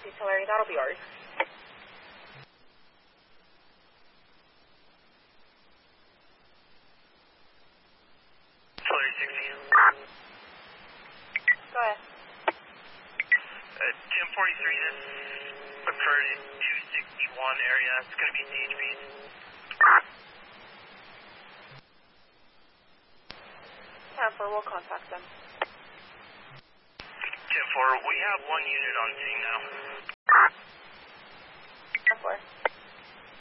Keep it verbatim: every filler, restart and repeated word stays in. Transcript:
East Hillary, that'll be ours. Hillary sixty. Go ahead. Uh, ten forty-three, this occurred in two sixty-one area. It's going to be C H P. ten four, we'll contact them. ten four, we have one unit on scene now. ten four.